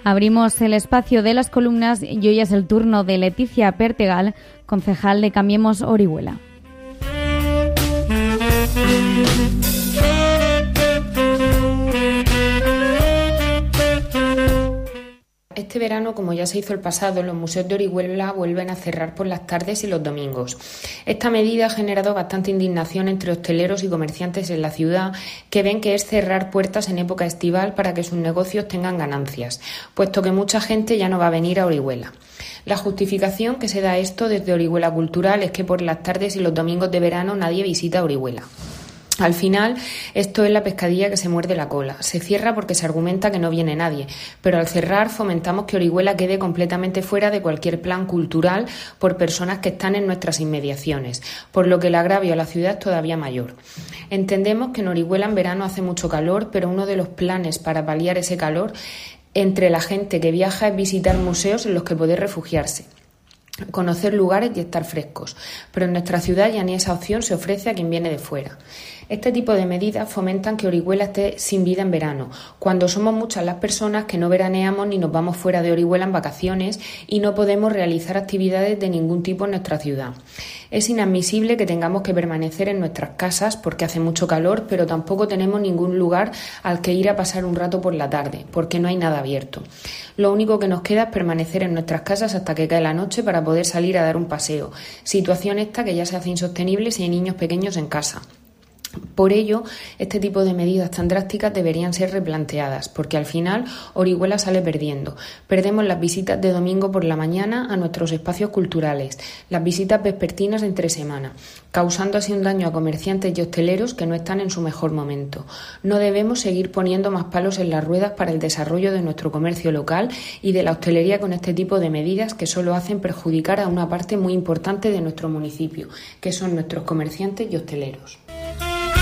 Abrimos el espacio de las columnas y hoy es el turno de Leticia Pertegal, concejal de Cambiemos Orihuela. Este verano, como ya se hizo el pasado, los museos de Orihuela vuelven a cerrar por las tardes y los domingos. Esta medida ha generado bastante indignación entre hosteleros y comerciantes en la ciudad, que ven que es cerrar puertas en época estival para que sus negocios tengan ganancias, puesto que mucha gente ya no va a venir a Orihuela. La justificación que se da a esto desde Orihuela Cultural es que por las tardes y los domingos de verano nadie visita Orihuela. Al final, esto es la pescadilla que se muerde la cola. Se cierra porque se argumenta que no viene nadie, pero al cerrar fomentamos que Orihuela quede completamente fuera de cualquier plan cultural por personas que están en nuestras inmediaciones, por lo que el agravio a la ciudad es todavía mayor. Entendemos que en Orihuela en verano hace mucho calor, pero uno de los planes para paliar ese calor entre la gente que viaja es visitar museos en los que poder refugiarse, conocer lugares y estar frescos, pero en nuestra ciudad ya ni esa opción se ofrece a quien viene de fuera. Este tipo de medidas fomentan que Orihuela esté sin vida en verano, cuando somos muchas las personas que no veraneamos ni nos vamos fuera de Orihuela en vacaciones y no podemos realizar actividades de ningún tipo en nuestra ciudad. Es inadmisible que tengamos que permanecer en nuestras casas porque hace mucho calor, pero tampoco tenemos ningún lugar al que ir a pasar un rato por la tarde, porque no hay nada abierto. Lo único que nos queda es permanecer en nuestras casas hasta que cae la noche para poder salir a dar un paseo, situación esta que ya se hace insostenible si hay niños pequeños en casa. Por ello, este tipo de medidas tan drásticas deberían ser replanteadas, porque al final Orihuela sale perdiendo. Perdemos las visitas de domingo por la mañana a nuestros espacios culturales, las visitas vespertinas entre semana, causando así un daño a comerciantes y hosteleros que no están en su mejor momento. No debemos seguir poniendo más palos en las ruedas para el desarrollo de nuestro comercio local y de la hostelería con este tipo de medidas que solo hacen perjudicar a una parte muy importante de nuestro municipio, que son nuestros comerciantes y hosteleros.